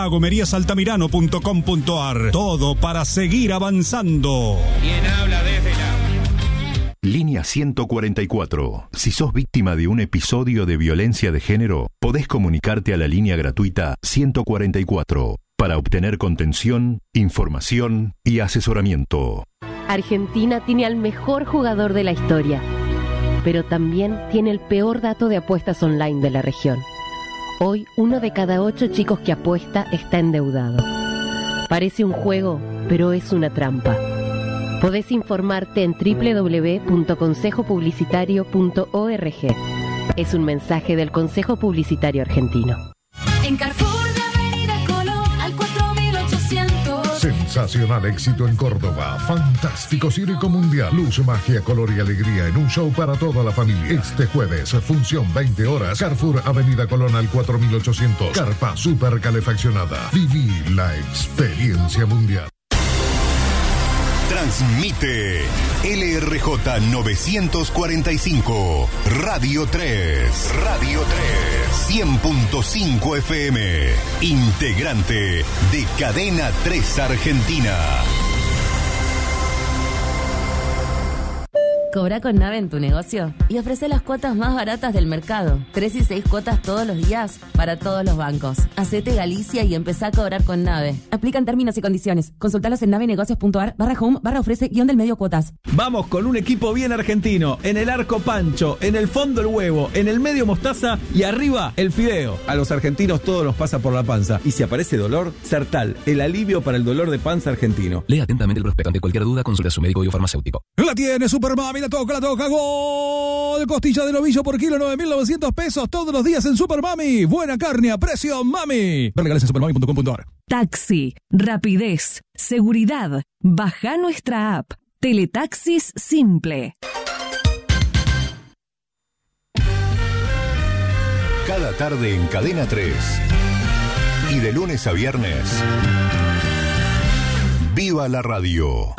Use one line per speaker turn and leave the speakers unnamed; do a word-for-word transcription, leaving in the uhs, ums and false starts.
Gomerías altamirano punto com punto ar. Todo para seguir avanzando.
¿Quién habla desde la...?
Línea ciento cuarenta y cuatro. Si sos víctima de un episodio de violencia de género, podés comunicarte a la línea gratuita ciento cuarenta y cuatro para obtener contención, información y asesoramiento.
Argentina tiene al mejor jugador de la historia, pero también tiene el peor dato de apuestas online de la región. Hoy, uno de cada ocho chicos que apuesta está endeudado. Parece un juego, pero es una trampa. Podés informarte en doble u doble u doble u punto consejo publicitario punto org. Es un mensaje del Consejo Publicitario Argentino.
En Carrefour de Avenida Colón al cuatro mil ochocientos.
Sensacional éxito en Córdoba. Fantástico circo mundial. Luz, magia, color y alegría en un show para toda la familia. Este jueves, función veinte horas. Carrefour Avenida Colón al cuatro mil ochocientos. Carpa super calefaccionada. Viví la experiencia mundial.
Transmite L R J novecientos cuarenta y cinco, Radio tres, Radio tres, cien punto cinco F M, integrante de Cadena tres Argentina.
Cobra con Nave en tu negocio y ofrece las cuotas más baratas del mercado. Tres y seis cuotas todos los días para todos los bancos. Hacete Galicia y empezá a cobrar con Nave. Aplican términos y condiciones. Consultalos en navenegocios punto ar barra home barra ofrece guión del medio cuotas.
Vamos con un equipo bien argentino. En el arco Pancho, en el fondo el huevo, en el medio mostaza y arriba el fideo. A los argentinos todo nos pasa por la panza. Y si aparece dolor, Sertal, el alivio para el dolor de panza argentino.
Lea atentamente el prospecto. Ante cualquier duda, consulte a su médico y o farmacéutico.
La tiene Supermami. La toca, la toca, gol. Costilla de novillo por kilo, nueve mil novecientos pesos todos los días en Supermami. Buena carne a precio Mami. Regales en supermami punto com punto ar.
Taxi, rapidez, seguridad. Baja nuestra app. Teletaxis Simple.
Cada tarde en Cadena tres. Y de lunes a viernes. ¡Viva la radio!